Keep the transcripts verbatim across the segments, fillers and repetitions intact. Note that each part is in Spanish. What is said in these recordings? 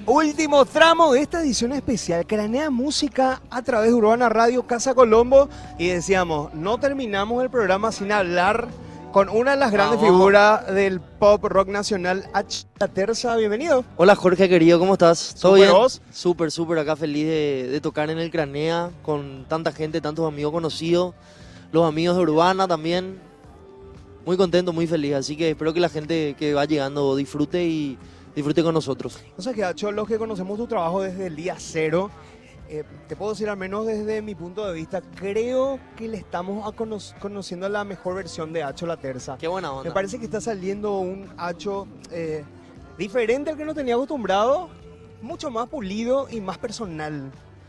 Último tramo de esta edición especial, Cranea Música a través de Urbana Radio Casa Colombo. Y decíamos, no terminamos el programa sin hablar con una de las grandes Vamos. figuras del pop rock nacional, H. La Terza. Bienvenido. Hola Jorge querido, ¿cómo estás? ¿Todo Súper, bien? ¿vos? Súper, súper, acá feliz de, de tocar en el Cranea con tanta gente, tantos amigos conocidos, los amigos de Urbana también. Muy contento, muy feliz, así que espero que la gente que va llegando disfrute y disfrute con nosotros. O sea que, Hacho, los que conocemos tu trabajo desde el día cero, eh, te puedo decir, al menos desde mi punto de vista, creo que le estamos a cono- conociendo la mejor versión de Hacho La Terza. Qué buena onda. Me parece que está saliendo un Hacho eh, diferente al que no tenía acostumbrado, mucho más pulido y más personal.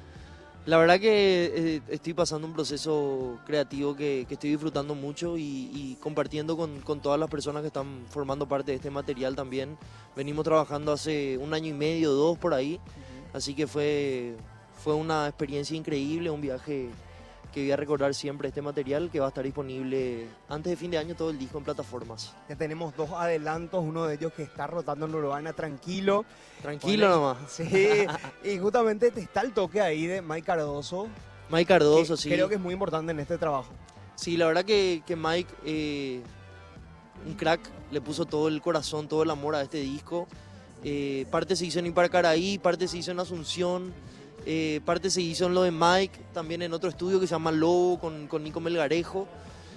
La verdad que eh, estoy pasando un proceso creativo que, que estoy disfrutando mucho y, y compartiendo con, con todas las personas que están formando parte de este material también. Venimos trabajando hace un año y medio, dos por ahí, así que fue, fue una experiencia increíble, un viaje que voy a recordar siempre este material que va a estar disponible antes de fin de año todo el disco en plataformas. Ya tenemos dos adelantos, uno de ellos que está rotando en Urbana, tranquilo. Tranquilo Bueno, nomás. Sí, y justamente te está el toque ahí de Mike Cardoso. Mike Cardoso, que sí. Creo que es muy importante en este trabajo. Sí, la verdad que, que Mike, eh, un crack, le puso todo el corazón, todo el amor a este disco. Eh, parte se hizo en Ipacaraí, parte se hizo en Asunción, eh, parte se hizo en lo de Mike, también en otro estudio que se llama Lobo, con, con Nico Melgarejo.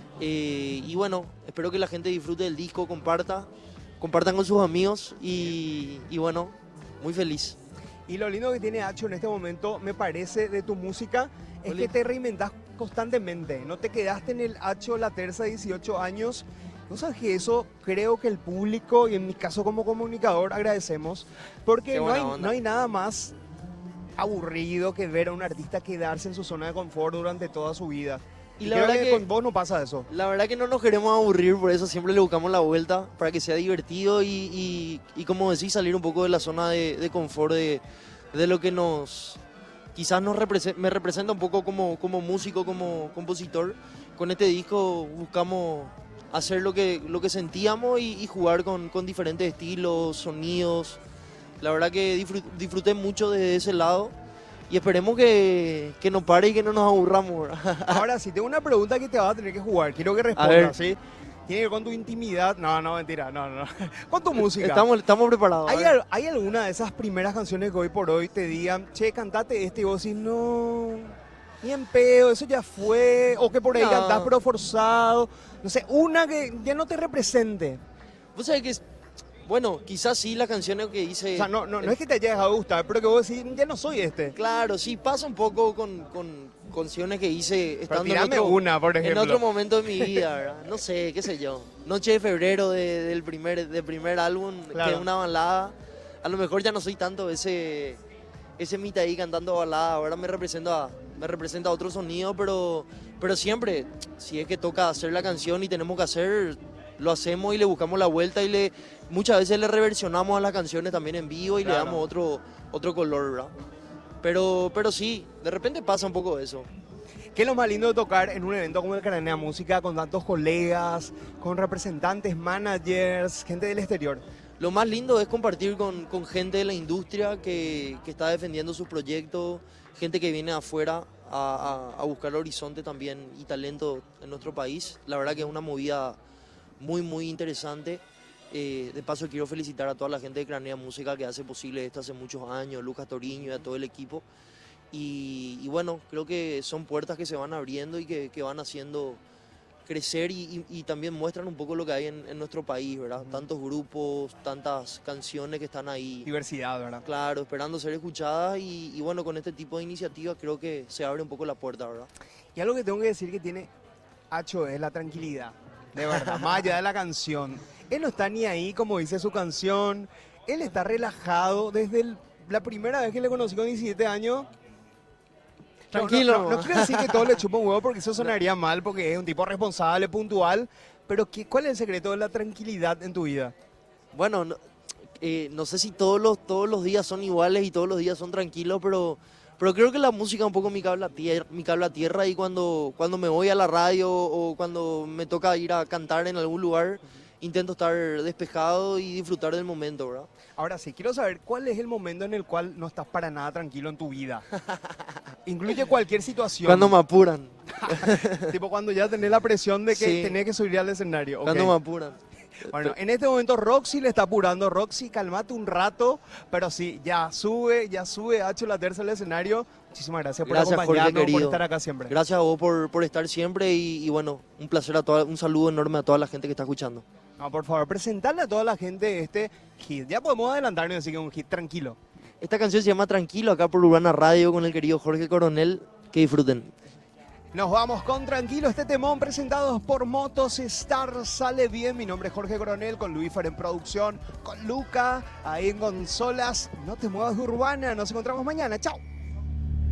Eh, y bueno, espero que la gente disfrute del disco, comparta, compartan con sus amigos y, y bueno, muy feliz. Y lo lindo que tiene Hacho en este momento, me parece, de tu música, es Oli. que te reinventás constantemente. No te quedaste en el Hacho La Terza de dieciocho años. ¿No sabes que eso creo que el público, y en mi caso como comunicador, agradecemos? Porque Qué no buena hay, onda. no hay nada más aburrido que ver a un artista quedarse en su zona de confort durante toda su vida. Y Y, la creo verdad que, que- con vos no pasa eso. La verdad que no nos queremos aburrir, por eso siempre le buscamos la vuelta, para que sea divertido y, y- y como decís, salir un poco de la zona de, de confort de, de lo que nos, quizás nos represe- me representa un poco como, como músico, como compositor. Con este disco buscamos hacer lo que, lo que sentíamos y, y jugar con, con diferentes estilos, sonidos. La verdad que disfrut- disfruté mucho de ese lado y esperemos que, que no pare y que no nos aburramos. ¿Verdad? Ahora, si tengo una pregunta que te vas a tener que jugar, quiero que ver. respondas, ¿sí? Tiene que ver con tu intimidad. No, no, mentira, no, no. Con tu música. Estamos, estamos preparados. a ¿Hay, ver. al- ¿Hay alguna de esas primeras canciones que hoy por hoy te digan, che, cantate este y vos decís, no, ni en pedo, eso ya fue? O que por ahí No. cantás pero forzado. No sé, una que ya no te represente. Vos sabés que, es- bueno, quizás sí las canciones que hice... O sea, no, no, no es que te haya dejado de gustar, pero que vos decís, ya no soy este. Claro, sí, pasa un poco con, con canciones que hice Pero estando en tirame otro, una, por en ejemplo. otro momento de mi vida, ¿verdad? No sé, qué sé yo. Noche de febrero de- del, primer, del primer álbum, Claro. que es una balada. A lo mejor ya no soy tanto ese, ese mita ahí cantando balada, ahora me representa, me representa otro sonido, pero, pero siempre, si es que toca hacer la canción y tenemos que hacer, lo hacemos y le buscamos la vuelta y le muchas veces le reversionamos a las canciones también en vivo y Claro. le damos otro, otro color, ¿verdad? Pero, pero sí, de repente pasa un poco eso. ¿Qué es lo más lindo de tocar en un evento como el Cranea Música con tantos colegas, con representantes, managers, gente del exterior? Lo más lindo es compartir con, con gente de la industria que, que está defendiendo sus proyectos, gente que viene afuera a, a- a buscar horizonte también y talento en nuestro país. La verdad que es una movida muy, muy interesante. Eh, de paso quiero felicitar a toda la gente de Cranea Música que hace posible esto hace muchos años, Lucas Toriño y a todo el equipo. Y, y bueno, creo que son puertas que se van abriendo y que, que van haciendo crecer y, y- y también muestran un poco lo que hay en, en nuestro país, ¿verdad? Tantos grupos, tantas canciones que están ahí, Diversidad, ¿verdad? claro, esperando ser escuchadas y, y bueno, con este tipo de iniciativas creo que se abre un poco la puerta, ¿verdad? Y algo que tengo que decir que tiene Hacho es la tranquilidad, de verdad, más allá de la canción. Él no está ni ahí, como dice su canción, él está relajado desde el- la primera vez que le conocí con diecisiete años. No, Tranquilo, No, no, no nomás. quiero decir que todo le chupa un huevo porque eso sonaría mal, porque es un tipo responsable, puntual, pero ¿qué, ¿cuál es el secreto de la tranquilidad en tu vida? Bueno, no, eh, no sé si todos los, todos los días son iguales y todos los días son tranquilos, pero, pero creo que la música es un poco mi cable a tierra, mi cable a tierra y cuando, cuando me voy a la radio o cuando me toca ir a cantar en algún lugar, intento estar despejado y disfrutar del momento, ¿verdad? Ahora sí, quiero saber cuál es el momento en el cual no estás para nada tranquilo en tu vida. Incluye cualquier situación. Cuando me apuran. Tipo cuando ya tenés la presión de que Sí. tenés que subir al escenario. Cuando ok. me apuran. Bueno, en este momento Roxy le está apurando. Roxy, calmate un rato, pero sí, ya sube, ya sube Hacho la tercera al escenario. Muchísimas gracias por Gracias, Jorge, acompañarnos, por querido. estar acá siempre. Gracias a vos por, por estar siempre y, y bueno, un placer a toda, un saludo enorme a toda la gente que está escuchando. No, por favor, presentarle a toda la gente este hit. Ya podemos adelantarnos y decir que es un hit tranquilo. Esta canción se llama Tranquilo, acá por Urbana Radio con el querido Jorge Coronel. Que disfruten. Nos vamos con Tranquilo, este temón presentados por Motos Star Sale Bien. Mi nombre es Jorge Coronel, con Luífer en producción, con Luca ahí en consolas. No te muevas de Urbana, nos encontramos mañana. Chao.